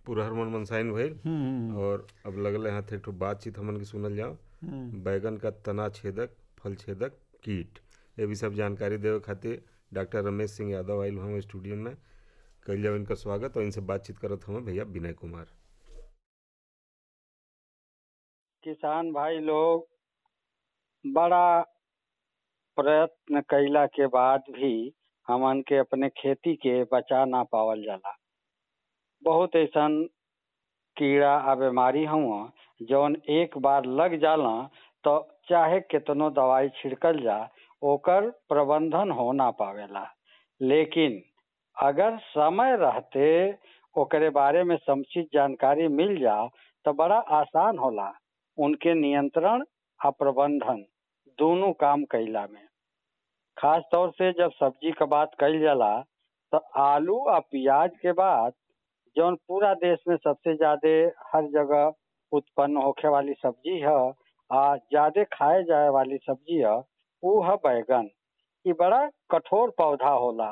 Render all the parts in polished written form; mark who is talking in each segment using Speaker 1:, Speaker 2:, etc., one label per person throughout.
Speaker 1: पूरा हरमन मनसाइन भइल।
Speaker 2: हम्म
Speaker 1: और अब लगल हाथ एक ठो बातचीत हमन के सुनल जाओ। बैगन का तना छेदक फल छेदक कीट, ये भी सब जानकारी देवे खातिर डॉक्टर रमेश सिंह यादव आयल हम स्टूडियो में। कल जाओ इनका स्वागत और इनसे बातचीत करत हमें भैया विनय कुमार।
Speaker 3: किसान भाई लोग बड़ा प्रयत्न कैला के बाद भी हमन के अपने खेती के बचा ना पावल जाला। बहुत ऐसन कीड़ा आ बीमारी हुआ जौन एक बार लग जाला तो चाहे कितनो दवाई छिड़कल जा ओकर प्रबंधन हो ना पावेला। लेकिन अगर समय रहते ओकरे बारे में समुचित जानकारी मिल जाओ तो बड़ा आसान होला उनके नियंत्रण और प्रबंधन दोनों काम कैला में। खास तौर से जब सब्जी का बात कइल जाला तो आलू और प्याज के बाद जौन पूरा देश में सबसे ज्यादा हर जगह उत्पन्न होखे वाली सब्जी है और ज्यादा खाए जाए वाली सब्जी है वो है बैगन। ये बड़ा कठोर पौधा होला,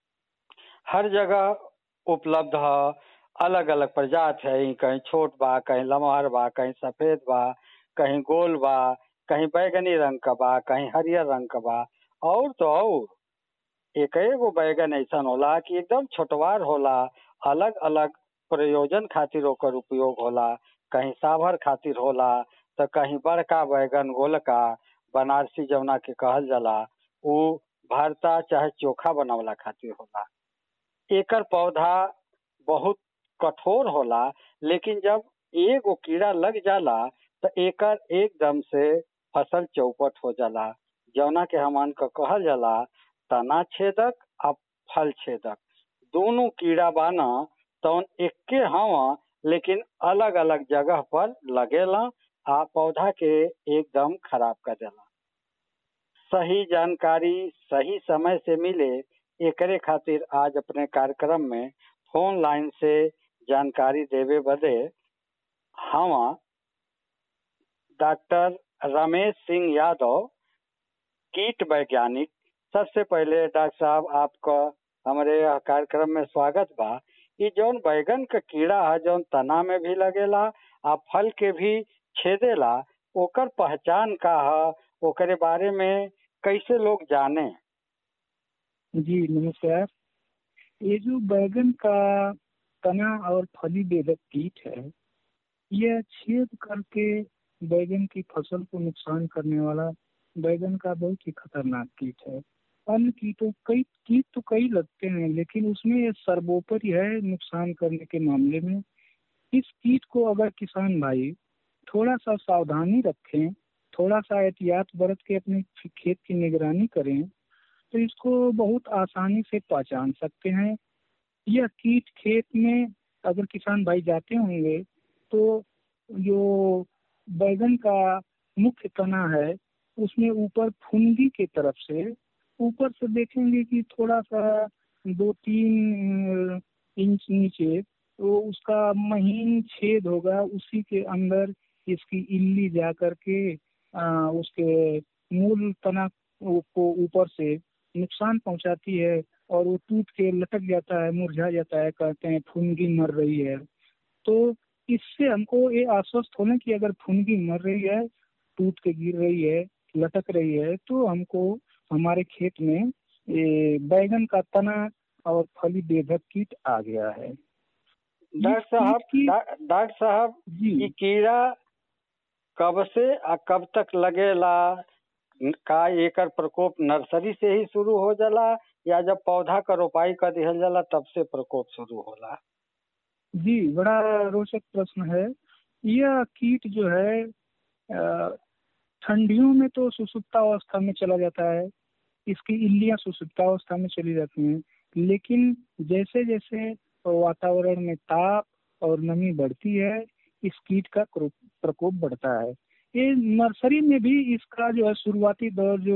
Speaker 3: हर जगह उपलब्ध है, अलग अलग प्रजाति है, कहीं छोट बा, कहीं लमहर बा, कहीं सफेद बा, कहीं गोल बा, कहीं बैगनी रंग का बा, कहीं हरियर रंग का बा। और तो और एक एगो बैगन ऐसा होला कि एकदम छोटवार होला, अलग अलग प्रयोजन खातिर ओकर उपयोग होला। कहीं साभर खातिर होला तो कहीं बड़का बैगन गोलका बनारसी जमुना के कहल जाला वो भरता चाहे चोखा बनावला खातिर होला। एकर पौधा बहुत कठोर होला, लेकिन जब एगो कीड़ा लग जाला तो एकर एकदम से फसल चौपट हो जाला, जौना के हमन का कहल जाला तना छेदक और फल छेदक। दोनों कीड़ा बाना तौन एक्के हवा लेकिन अलग अलग जगह पर लगेला आ पौधा के एकदम खराब कर देला। सही जानकारी सही समय से मिले एकरे खातिर आज अपने कार्यक्रम में फोन लाइन से जानकारी देवे बदे हम डॉक्टर रमेश सिंह यादव कीट वैज्ञानिक। सबसे पहले डॉक्टर साहब आपका हमारे कार्यक्रम में स्वागत बा। ये जौन बैगन का कीड़ा है जौन तना में भी लगेला आ फल के भी छेदेला, ओकर पहचान का है, ओकरे बारे में कैसे लोग जाने?
Speaker 4: जी नमस्कार। ये जो बैगन का तना और फली बेधक कीट है, यह छेद करके बैगन की फसल को नुकसान करने वाला बैगन का बहुत ही खतरनाक कीट है। अन्य कीट तो कई लगते हैं, लेकिन उसमें ये सर्वोपरि है नुकसान करने के मामले में। इस कीट को अगर किसान भाई थोड़ा सा सावधानी रखें, थोड़ा सा एहतियात बरत के अपने खेत की निगरानी करें तो इसको बहुत आसानी से पहचान सकते हैं। यह कीट खेत में अगर किसान भाई जाते होंगे तो जो बैगन का मुख्य तना है उसमें ऊपर फुनगी के तरफ से ऊपर से देखेंगे कि थोड़ा सा 2-3 इंच नीचे तो उसका महीन छेद होगा, उसी के अंदर इसकी इल्ली जा करके उसके मूल तना को ऊपर से नुकसान पहुंचाती है और वो टूट के लटक जाता है, मुरझा जाता है, कहते हैं फुनगी मर रही है। तो इससे हमको ये आश्वस्त होना कि अगर फुनगी मर रही है, टूट के गिर रही है, लटक रही है, तो हमको हमारे खेत में बैगन का तना और फली बेधक कीट आ गया है।
Speaker 3: डॉक्टर साहब ये कीड़ा कब से कब तक लगेला? का एकर प्रकोप नर्सरी से ही शुरू हो जाला या जब पौधा का रोपाई कर दिहल जाला तब से प्रकोप शुरू होला?
Speaker 4: जी बड़ा रोचक प्रश्न है। यह कीट जो है ठंडियों में तो सुसुप्तावस्था में चला जाता है, इसकी इल्लियां सुसुप्तावस्था में चली जाती हैं, लेकिन जैसे जैसे वातावरण में ताप और नमी बढ़ती है इस कीट का प्रकोप बढ़ता है। ये नर्सरी में भी इसका जो है शुरुआती दौर जो